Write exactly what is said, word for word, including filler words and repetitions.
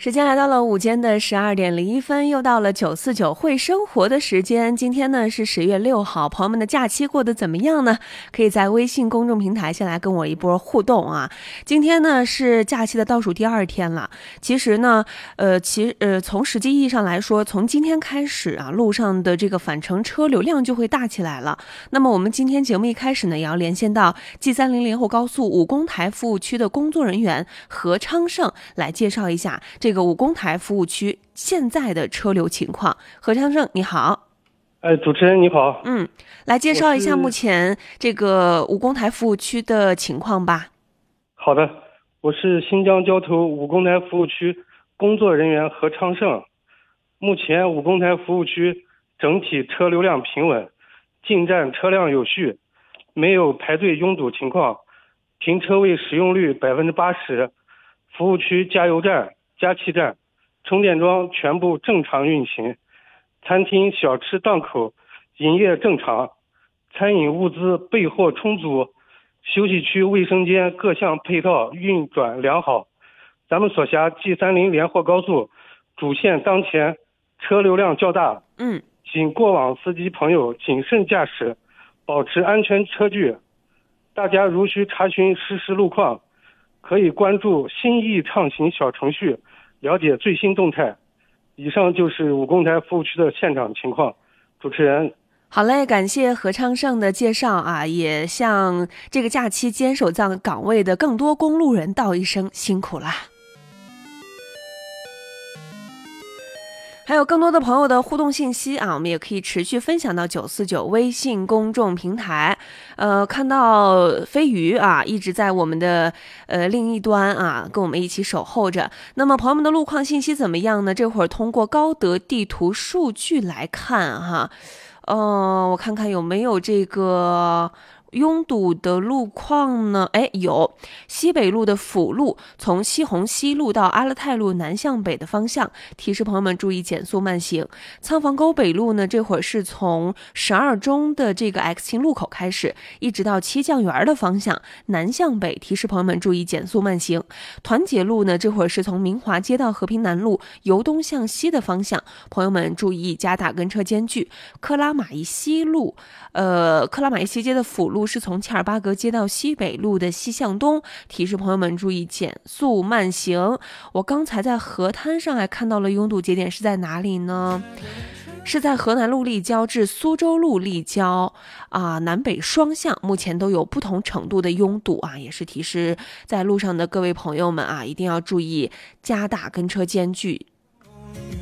时间来到了午间的十二点零一分，又到了九四九会生活的时间。今天呢是十月六号，朋友们的假期过得怎么样呢？可以在微信公众平台先来跟我一波互动啊。今天呢是假期的倒数第二天了。其实呢，呃，其呃从实际意义上来说，从今天开始啊，路上的这个返程车流量就会大起来了。那么我们今天节目一开始呢，也要连线到 G 三零 连后高速武功台服务区的工作人员何昌胜来介绍一下这个武功台服务区现在的车流情况。何昌胜，你好。 哎，主持人你好。 嗯，来介绍一下目前这个武功台服务区的情况吧。 好的，我是新疆交投武功台服务区工作人员何昌胜。目前武功台服务区整体车流量平稳，进站车辆有序，没有排队拥堵情况，停车位使用率百分之八十，服务区加油站、加气站、充电桩全部正常运行，餐厅、小吃档口营业正常，餐饮物资备货充足，休息区卫生间各项配套运转良好。咱们所辖 G 三零 连霍高速主线当前车流量较大， 嗯， 请过往司机朋友谨慎驾驶，保持安全车距。大家如需查询实时路况，可以关注心意畅行小程序了解最新动态。以上就是武功台服务区的现场情况。主持人， 好嘞，感谢何昌胜的介绍啊，也向这个假期坚守在岗位的更多公路人道一声辛苦啦。还有更多的朋友的互动信息啊，我们也可以持续分享到九四九微信公众平台。呃，看到飞鱼啊，一直在我们的呃另一端啊，跟我们一起守候着。那么朋友们的路况信息怎么样呢？这会儿通过高德地图数据来看哈，呃，我看看有没有这个拥堵的路况呢？哎，有西北路的辅路从西红西路到阿勒泰路南向北的方向，提示朋友们注意减速慢行。仓房沟北路呢，这会儿是从十二中的这个 X 型路口开始，一直到七酱园的方向南向北，提示朋友们注意减速慢行。团结路呢，这会儿是从明华街到和平南路由东向西的方向，朋友们注意加大跟车间距。克拉玛依西路，呃，克拉玛依西街的辅路是从切尔巴格街到西北路的西向东，提示朋友们注意减速慢行。我刚才在河滩上还看到了拥堵节点是在哪里呢？是在河南路立交至苏州路立交啊，南北双向目前都有不同程度的拥堵啊，也是提示在路上的各位朋友们啊，一定要注意加大跟车间距，